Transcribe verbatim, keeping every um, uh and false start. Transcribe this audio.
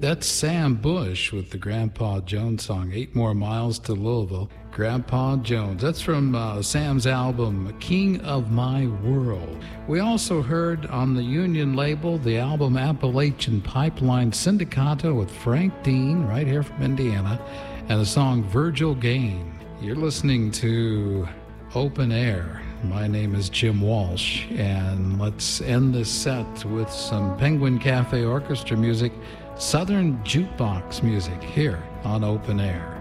That's Sam Bush with the Grandpa Jones song, Eight More Miles to Louisville. Grandpa Jones. That's from uh, Sam's album, King of My World. We also heard on the Union label the album Appalachian Pipeline Syndicato with Frank Dean, right here from Indiana, and the song Virgil Gain. You're listening to Open Air. My name is Jim Walsh, and let's end this set with some Penguin Cafe Orchestra music, Southern Jukebox music here on Open Air.